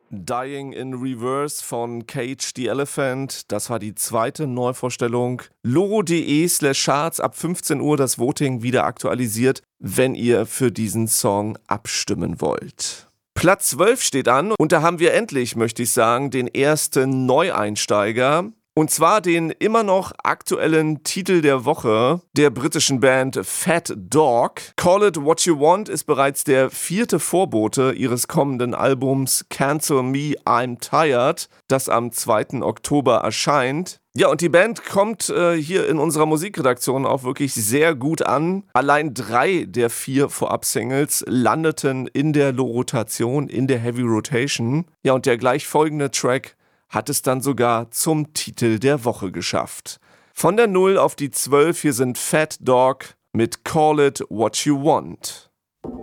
Dying in Reverse von Cage the Elephant. Das war die zweite Neuvorstellung. Loro.de/Charts ab 15 Uhr das Voting wieder aktualisiert, wenn ihr für diesen Song abstimmen wollt. Platz 12 steht an und da haben wir endlich, möchte ich sagen, den ersten Neueinsteiger. Und zwar den immer noch aktuellen Titel der Woche der britischen Band Fat Dog. Call It What You Want ist bereits der 4. Vorbote ihres kommenden Albums Cancel Me, I'm Tired, das am 2. Oktober erscheint. Ja, und die Band kommt hier in unserer Musikredaktion auch wirklich sehr gut an. Allein 3 der 4 Vorab-Singles landeten in der Rotation, in der Heavy Rotation. Ja, und der gleich folgende Track hat es dann sogar zum Titel der Woche geschafft. Von der 0 auf die 12, hier sind Fat Dog mit Call It What You Want.